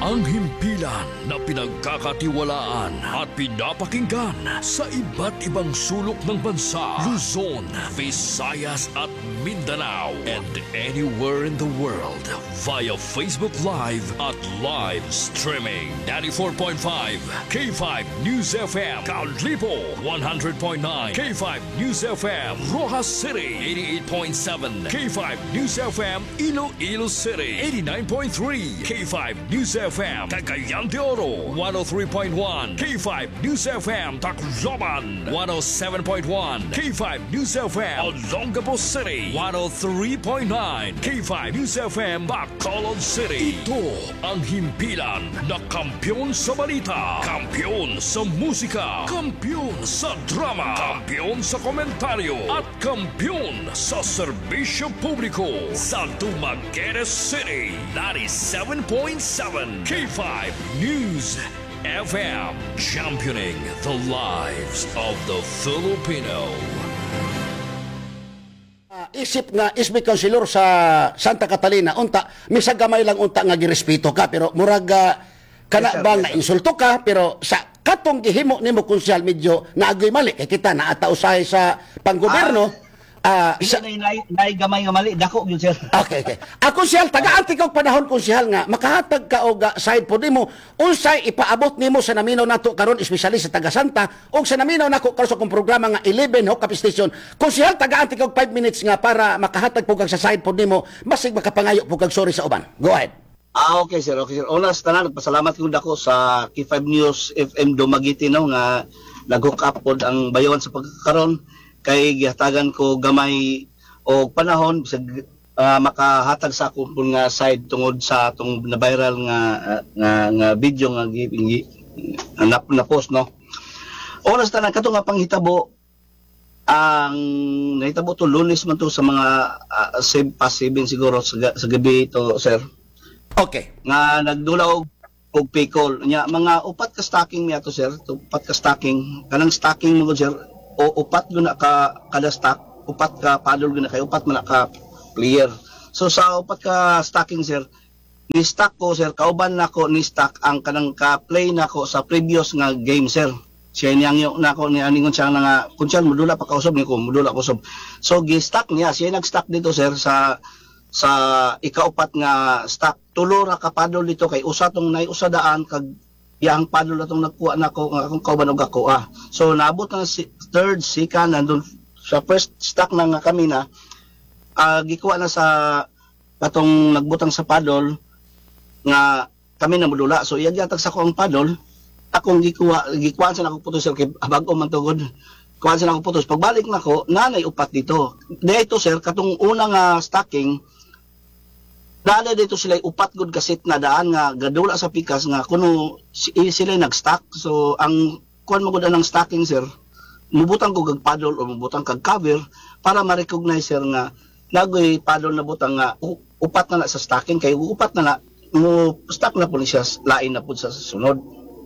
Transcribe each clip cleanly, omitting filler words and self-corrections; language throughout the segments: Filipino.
Ang himpilan na pinagkakatiwalaan at pinapakinggan sa iba't ibang sulok ng bansa, Luzon, Visayas at Mindanao, and anywhere in the world via Facebook Live at live streaming. 94.5 K5 News FM Kalibo, 100.9 K5 News FM Rojas City, 88.7 K5 News FM Iloilo City, 89.3 K5 News FM Cagayan de Oro, 103.1 K5 News FM Tacloban, 107.1 K5 News FM Olongapo City, 103.9 K5 News FM Bacolod City. Ito ang himpilan na kampiyon sa balita, kampiyon sa musika, kampiyon sa drama, kampiyon sa komentaryo, at kampiyon sa serbisyo publiko sa Dumaguete City. 97.7 K5 News FM, championing the lives of the Filipino. Isip nga isbi councilor sa Santa Catalina unta misag gamay lang unta nga girespeto ka pero murag kana bang na insulto ka pero sa katong gihimo nimo konsyal medyo naagoy mali kay kita naata usahay sa panggobyerno. Sa nay gamay nga mali dako gyud sir. Okay. Ako siyal taga-anti kog panahon konsyal nga makahatag ka og side po nimo unsay ipaabot nimo sa naminaw nato karon espesyally sa taga Santa og sa naminaw nako karon sa kong programa nga 11 Hope Station. Konsyal taga-anti kog 5 minutes nga para makahatag po kag sa side po nimo basig makapangayo po kag sorry sa uban. Go ahead. Okay sir. Unas tanan pasalamat gud ako sa K5 News FM Dumaguete no nga nag-hook up pod ang bayawan sa pagkakaron kay gihatagan ko gamay o panahon bisag makahatag sa akong nga side tungod sa atong na viral nga video nga na post no. Oras tanan kato nga panghitabo ang nahitabo to Lunes man to sa mga 7 siguro sa gabi to sir. Okay. Nga nagdula og pikol nya mga upat ka stocking niya to sir, upat ka stocking kanang stocking mo sir o upat guna ka kada stock, upat ka paddle guna kay upat man ka player. So sa upat ka stocking sir, ni stock ko sir, kauban nako ni stock ang kanang ka play nako sa previous nga game sir. Siya niyang nako ni aningon siya nga kunsyan modula pa kausab ni ko, modula ko usab. So gi-stock niya, siya nag-stock dito sir sa ikaupat nga stock. Tulo ra ka paddle dito kay usa tong nay usa daan kag yang paddle atong nagkuha nako nga akong kauban og ako So naabot na third second nandun sa first stock na nga kami na gikuha na sa patong nagbutang sa paddle nga kami na modula. So iyagyatag sa ko ang paddle akong gikuha sa nako putos kay bag-o man tugod. Kuha sa nako putos pagbalik nako nanay upat dito. Dito sir katong una nga stocking dala dito sila upat gud kasit na daan nga gadula sa pikas nga kuno sila nag-stock. So ang kuan mo gud ang stocking sir, mubutang ko kag paddle o mubutang kag cover para ma-recognize sir nga nagoy paddle na butang nga upat na sa stocking kay upat na mo stock na po siya lain na po sa sunod.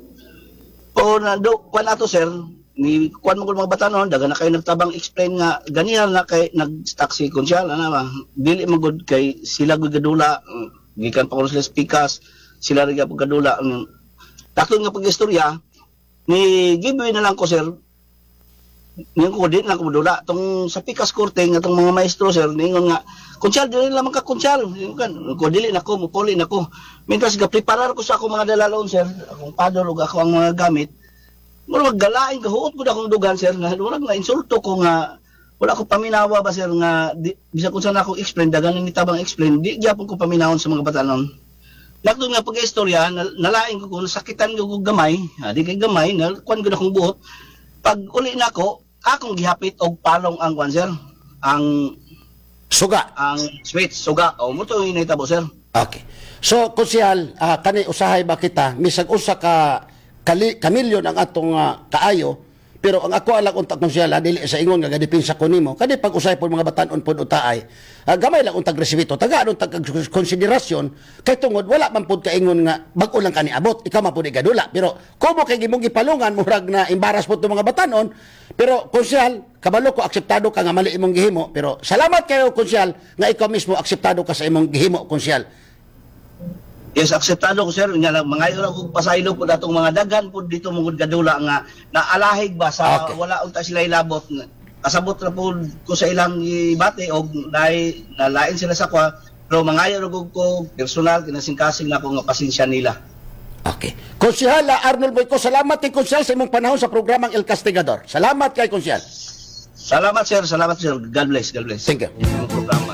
O na do kuan ato sir ni kuan mo mga batanon daga na kay nagtabang explain nga ganiyan na kay nag-stock si konsyal ana dili magud kay sila gud gadula gikan pa ko sila pikas sila ri gyud gadula takton nga pag-istorya ni giveaway na lang ko sir niyon ko din lang ko dula tong sa pikas korte nga tong mga maestro sir ningon nga konsyal dili lang ka konsyal kan ko dili nako mupuli nako mintas ga preparar ko sa akong mga dalalon sir akong paddle ug ako ang mga gamit. Murag galain kahuot ko akong dugan sir nga murag na insulto ko nga wala ko paminawa ba sir nga bisa kun saan ako explain dagan ni tabang explain di gyapon ko paminawon sa mga batanon. Lakto nga pag-istorya nalain ko kung sakitan ko gamay di kay gamay na kuan gud akong buhot pag uli nako akong gihapit og palong ang kuan sir ang Suga. Ang switch suga o mo to hinahitabo sir. Okay. So konsyal kani usahay ba kita misag usa ka kamilyon ang atong kaayo pero ang ako alang untag konsyal dili sa ingon nga gadepensa ko nimo kani pag usay pod mga batan-on pod utaay gamay lang untag respeto taga untag konsiderasyon kay tungod wala man pod kaingon nga bag-o lang kani abot ikaw man pod igadula pero kumo kay gimong gipalungan murag na embaras pod mga batan-on pero konsyal kabalo ko akseptado ka nga mali imong gihimo pero salamat kayo konsyal nga ikaw mismo akseptado ka sa imong gihimo konsyal. Yes, akseptado ko sir. Nga lang mga ira ko pasaylo po datong mga daghan po dito mungod gadula nga naalahig ba sa Okay. wala unta sila ilabot. Kasabot na po ko sa ilang ibate og nalain sila sa kwa. Pero mga ira ko personal kinasingkasing na ko nga pasensya nila. Okay. Konsyal Arnold Boyco, salamat kay Konsyal sa imong panahon sa programang El Castigador. Salamat kay Konsyal. Salamat sir, salamat sir. God bless, God bless. Thank you. Yung programa.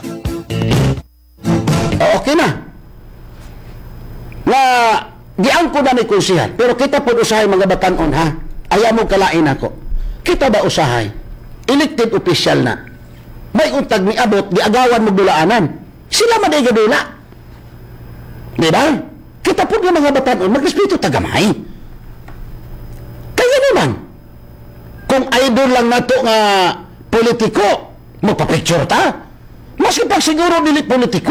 Okay na. Nga, giang ko na ni Konsyal. Pero kita po usahay mga batanon, ha? Ayaw mo kalain ako. Kita ba usahay? Elected official na. May untag ni abot, giagawan mo dulaanan. Sila man ay gadula. Di ba? Kita po ng mga batanon, magrespeto tagamay. Kaya naman, kung idol lang na to nga politiko, magpapicture ta. Mas pag siguro dili politiko.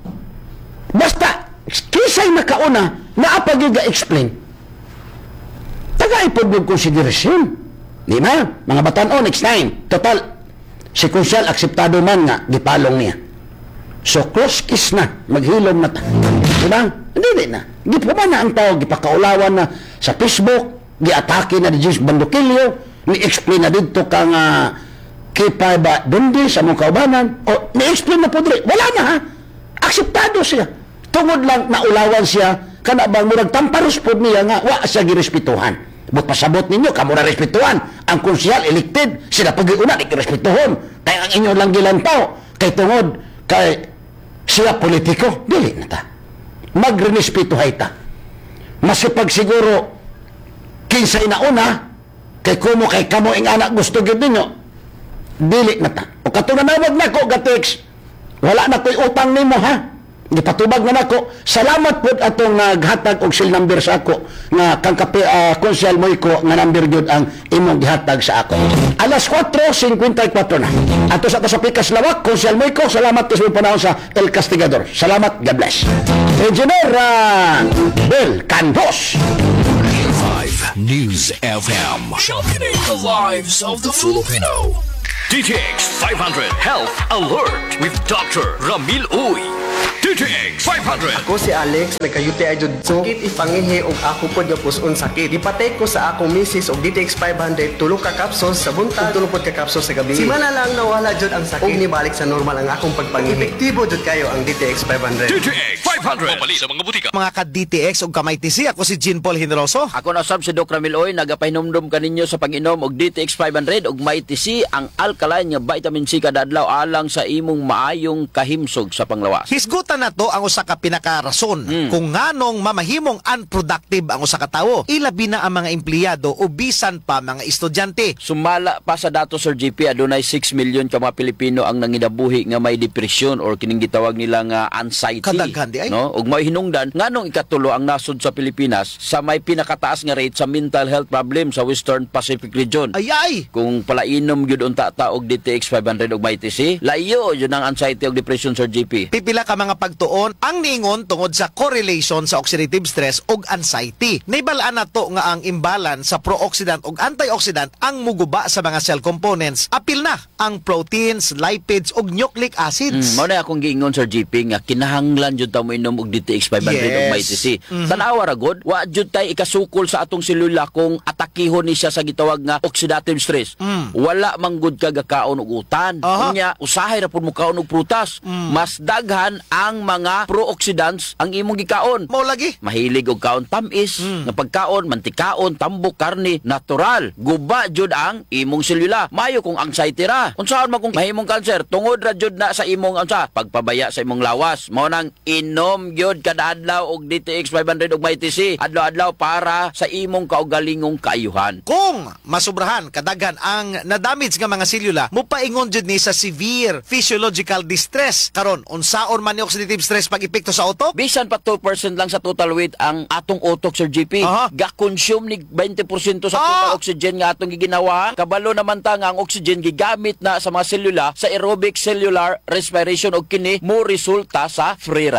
Basta, kisay nakauna, naapag yung ga-explain. Tagay po yung konsiderasyon. Di ba? Mga batanon, next time. Total, si Konsyal, akseptado man nga, gipalong niya. So, close kiss na, maghilom na ta. Di ba? Hindi na. Di pa ba na ang tao, gipakaulawan na sa Facebook, giatake na di James Bandukilyo, ni-explain na dito ka nga kipay ba dundi sa mong kaubanan, o ni-explain na po dito. Wala na ha. Akseptado siya. Tungod lang naulawan siya, kana bang murag tamparos po niya nga, wa siya girespetuhan. But pasabot ninyo, kamura respetuhan. Ang konsyal, elected, sila pag-iuna, ikirespetuhon. Kaya ang inyo lang gilantaw, kay tungod, kay siya politiko, dili na ta. Magrenespetuhay ta. Masipag siguro, kinsay na una, kay kumo kay kamo ing anak gusto gyud ninyo, dili na ta. O katunanawag na ko, Gatex, wala na ko'y utang nimo ha. Gipatubag na nako. Salamat po atong naghatag og seal number sa ako nga kang Konsyal Moyco nga number gyud ang imong gihatag sa ako. Alas 4:54 na. Ato sa pikas lawak, Konsyal Moyco, salamat sa imong panahon sa El Castigador. Salamat, God bless. Engineer Bel Candos. 5 News FM. Championing the lives of the Filipino. DTX 500 Health Alert with Dr. Ramil Uy. DTX 500. Ako si Alex, nagka-UTI jud sakit ipangihi og ako pod nga puson sakit. Gipatay ko sa akong misis og DTX 500 tulo ka capsules sa buntag, tulo pod ka capsules sa gabi. Simana lang nawala jud ang sakit. Og nibalik sa normal ang akong pagpangihi. Epektibo jud kayo ang DTX 500. DTX 500. Mapali sa mga butika. Mga ka-DTX o kamay TC, ako si Jean Paul Generoso. Ako na sab si Doc Ramil Oy, nagapahinomdom kaninyo sa panginom og DTX 500 og may TC ang alkaline nga vitamin C kada adlaw alang sa imong maayong kahimsog sa panglawas. Hisgutan na to ang usa ka pinakarason kung nganong mamahimong unproductive ang usa ka tawo. Ilabi na ang mga empleyado o bisan pa mga estudyante. Sumala pa sa dato Sir GP, adunay 6 million ka mga Pilipino ang nangidabuhi nga may depresyon or kining gitawag nila nga anxiety. Kadaghan di ay. No? Ug may hinungdan nganong ikatulo ang nasod sa Pilipinas sa may pinakataas nga rate sa mental health problem sa Western Pacific region. Ayay! Kung palainom gyud unta ta og DTX 500 og may TC, layo yun ang anxiety og depression Sir GP. Pipila ka mga pagtuon ang niingon tungod sa correlation sa oxidative stress ug anxiety. Naibalaan na to nga ang imbalance sa pro-oxidant ug antioxidant ang muguba sa mga cell components. Apil na ang proteins, lipids ug nucleic acids. Mao na akong giingon Sir GP nga kinahanglan jud ta mo inom og DTX 500 og may TC. Tanawa ra gud, wa jud tay ikasukol sa atong selula kung atakihon ni siya sa gitawag nga oxidative stress. Wala manggod ka gakaon og utan. Unya usahay ra pud mo kaon og prutas. Mas daghan ang mga pro-oxidants ang imong gikaon. Mao lagi. Mahilig og kaon tamis, nga pagkaon, mantikaon, tambok, karne, natural. Guba jud ang imong selula. Mayo kung anxiety ra. Unsaon man kung mahimong cancer, tungod ra jud na sa imong pagpabaya sa imong lawas. Mao nang inom jud kada adlaw og DTX 500 og may TC. Adlaw-adlaw para sa imong kaugalingong kaayuhan. Kung masubrahan kadaghan ang na-damage nga mga selula, mupaingon jud ni sa severe physiological distress. Karon unsaon man ni oxidative stress pag epekto sa utok? Bisan pa 2% lang sa total weight ang atong utok Sir GP. Ga-consume ni 20% sa total oxygen nga atong giginawa. Kabalo naman ta nga ang oxygen gigamit na sa mga selula sa aerobic cellular respiration og kini mo resulta sa free radical.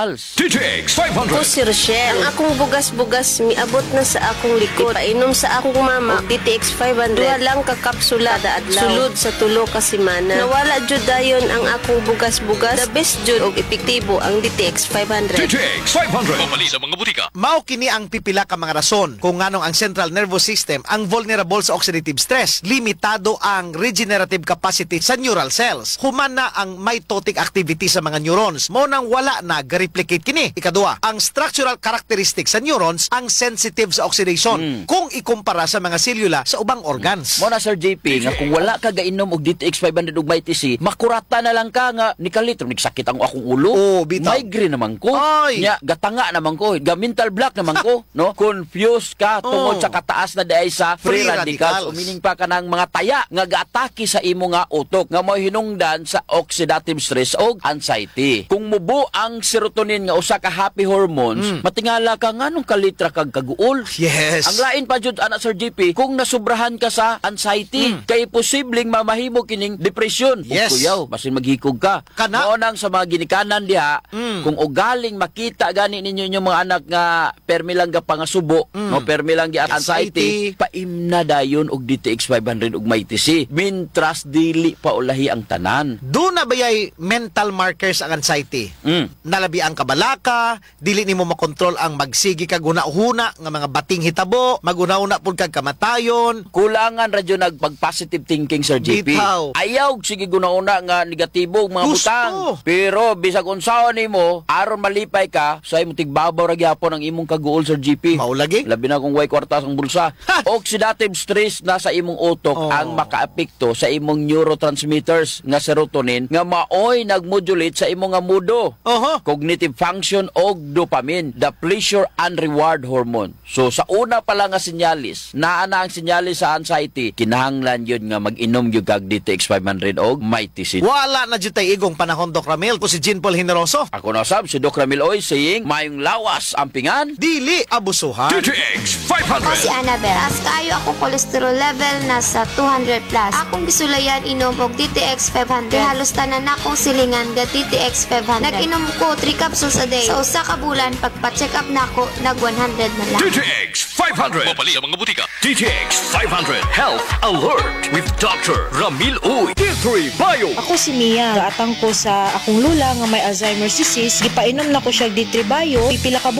radicals. DTX Ako 500. si Rochelle. Ang akong bugas-bugas miabot na sa akong likod. Painom sa akong mama og DTX 500. Duha lang ka kapsula kada adlaw. Sulod sa tulo ka semana. Nawala jud dayon ang akong bugas-bugas. The best jud og epektibo ang DTX 500. DTX 500. Pamali sa mga butika. Mao kini ang pipila ka mga rason kung nganong ang central nervous system ang vulnerable sa oxidative stress. Limitado ang regenerative capacity sa neural cells. Human na ang mitotic activity sa mga neurons. Mo nang wala na ga-replicate kini. Ikaduha, ang structural characteristics sa neurons ang sensitive sa oxidation kung ikumpara sa mga selula sa ubang organs. Mo na Sir JP nga kung wala ka gainom og DTX 500 ug MyTC, makurata na lang ka nga ni kalitro nagsakit ang akong ulo. Oh, bitaw. Migraine naman ko. Ay. Nya gatanga naman ko, ga mental block naman ko, no? Confused ka tungod Oh. sa kataas na daay sa free Free radicals. radicals. Umining pa ka ng mga taya nga gaatake sa imo nga utok nga mao hinungdan sa oxidative stress o anxiety. Kung mubo ang serotonin nga usa ka happy hormones, matingala ka nganong kalitra kag kaguol. Yes. Ang lain pa jud ana Sir JP, kung nasubrahan ka sa anxiety, kay posibleng mamahimo kining depression. Yes. Ug kuyaw, basin maghikog ka. Kana? Mao nang sa mga ginikanan diha, kung ugaling makita gani ninyo inyong mga anak nga permi lang ga pangasubo, no permi lang gi anxiety, paimna dayon og DTX 500 ug MyTC. Mintras dili pa ulahi ang tanan. Do na bayay mental markers ang anxiety? Nalabi ang kabalaka, dili nimo makontrol ang magsigi kag huna-huna nga mga bating hitabo, maguna-una pud kag kamatayon. Kulangan radyo nagpag-positive thinking, Sir JP. Bitaw. Ayaw, sige guna-una nga negatibo mga Gusto. butang. Pero, bisag unsaon nimo aron malipay ka, sa imong tigbabaw ra gyapon ang imong kaguol, Sir JP. Mao lagi? Labi na kung way kwarta ang bulsa. Oxidative stress na sa imong utok Oh. ang makaapekto sa imong neurotransmitters nga serotonin nga maoy nagmodulate sa imong nga mudo. Oho. Cognitive function o dopamine, the pleasure and reward hormone. So sa una pa lang nga sinyalis, naa na ang sinyalis sa anxiety, kinahanglan yun nga mag-inom yung kag DTX 500 o MyTC. Wala na jud tay igong panahon, Doc Ramil. Ko si Jean Paul Generoso. Ako na sab si Doc Ramil Oy saying, mayong lawas ang pingan. Dili abusuhan. DTX Ako si 500. Annabelle. Taas kaayo ako cholesterol level nasa 200 plus. Akong gisulayan inom og DTX 500. Kay halos tanan akong silingan ga DTX 500. Nag-inom ko 3 capsules a day. Sa usa ka bulan pagpa-check up nako nag 100 na lang. DTX 500. Pamali sa mga butika. DTX 500 Health Alert with Dr. Ramil Uy. D3 Bio. Ako si Mia, gaatang ko sa akong lula nga may Alzheimer's disease. Gipainom na ko siya D3 Bio, pipila ka